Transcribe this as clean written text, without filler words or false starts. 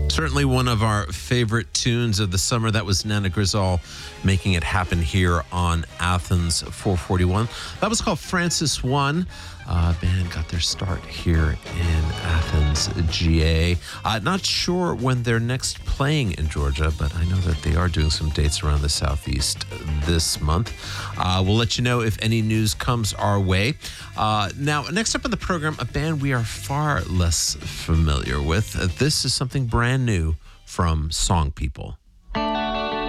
Certainly one of our favorite tunes of the summer. That was Nana Grizzle making it happen here on Athens 441. That was called Francis One. Band got their start here in Athens, GA. Not sure when they're next playing in Georgia, but I know that they are doing some dates around the Southeast this month. We'll let you know if any news comes our way. Now, next up on the program, a band we are far less familiar with. This is something brand new from Song People.